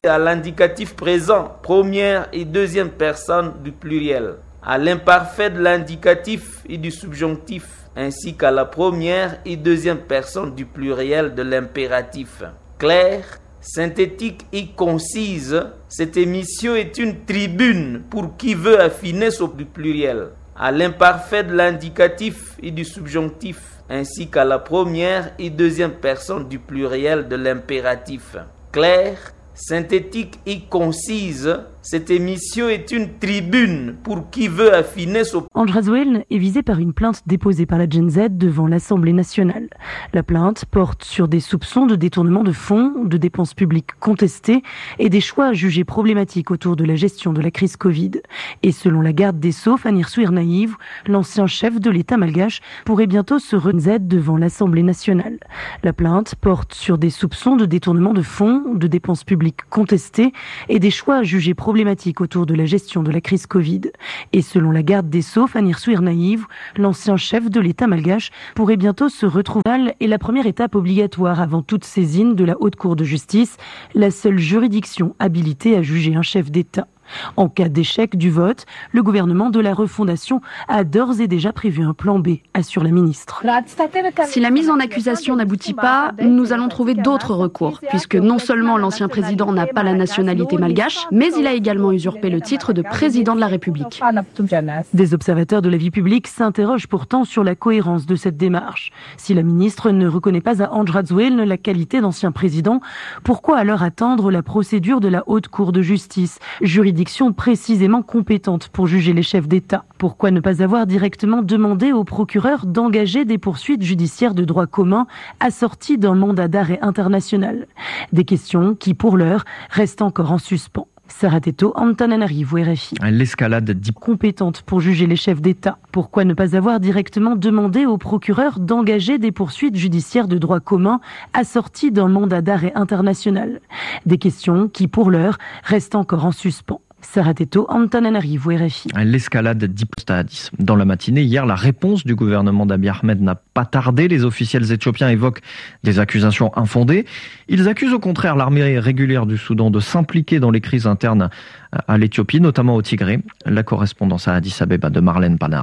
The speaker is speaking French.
à l'indicatif présent, première et deuxième personne du pluriel, à l'imparfait de l'indicatif et du subjonctif, ainsi qu'à la première et deuxième personne du pluriel de l'impératif. Claire, synthétique et concise, cette émission est une tribune pour qui veut affiner son pluriel, à l'imparfait de l'indicatif et du subjonctif, ainsi qu'à la première et deuxième personne du pluriel de l'impératif. Claire, synthétique et concise, cette émission est une tribune pour qui veut affiner son... André Azoulay est visé par une plainte déposée par la Gen Z devant l'Assemblée nationale. La plainte porte sur des soupçons de détournement de fonds, de dépenses publiques contestées et des choix jugés problématiques autour de la gestion de la crise Covid. Et selon la garde des Sceaux, Fanny Rsouir-Naïve, l'ancien chef de l'État malgache pourrait bientôt se remettre devant l'Assemblée nationale. La plainte porte sur des soupçons de détournement de fonds, de dépenses publiques contestées et des choix jugés problématiques autour de la gestion de la crise Covid. Et selon la garde des Sceaux, Fanny Rsouir-Naïve, l'ancien chef de l'État malgache pourrait bientôt se retrouver. Et la première étape obligatoire avant toute saisine de la Haute Cour de justice, la seule juridiction habilitée à juger un chef d'État. En cas d'échec du vote, le gouvernement de la refondation a d'ores et déjà prévu un plan B, assure la ministre. Si la mise en accusation n'aboutit pas, nous allons trouver d'autres recours, puisque non seulement l'ancien président n'a pas la nationalité malgache, mais il a également usurpé le titre de président de la République. Des observateurs de la vie publique s'interrogent pourtant sur la cohérence de cette démarche. Si la ministre ne reconnaît pas à André Azoulay la qualité d'ancien président, pourquoi alors attendre la procédure de la Haute Cour de justice, juridiction précisément compétente pour juger les chefs d'État? Pourquoi ne pas avoir directement demandé au procureur d'engager des poursuites judiciaires de droit commun assorties d'un mandat d'arrêt international? Des questions qui, pour l'heure, restent encore en suspens. Sarah Teto, Antananarivo, RFI. L'escalade compétente pour juger les chefs d'État. Pourquoi ne pas avoir directement demandé au procureur d'engager des poursuites judiciaires de droit commun assorties d'un mandat d'arrêt international? Des questions qui, pour l'heure, restent encore en suspens. Sarah Teto, Antananarivo, RFI. L'escalade d'Hippostadis. Dans la matinée, hier, la réponse du gouvernement d'Abiy Ahmed n'a pas tardé. Les officiels éthiopiens évoquent des accusations infondées. Ils accusent au contraire l'armée régulière du Soudan de s'impliquer dans les crises internes à l'Éthiopie, notamment au Tigré. La correspondance à Addis Abeba de Marlène Panard.